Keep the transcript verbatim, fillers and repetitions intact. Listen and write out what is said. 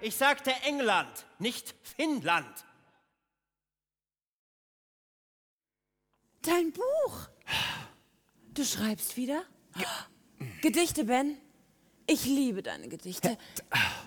ich sagte England, nicht Finnland. Dein Buch. Du schreibst wieder? Gedichte, Ben? Ich liebe deine Gedichte.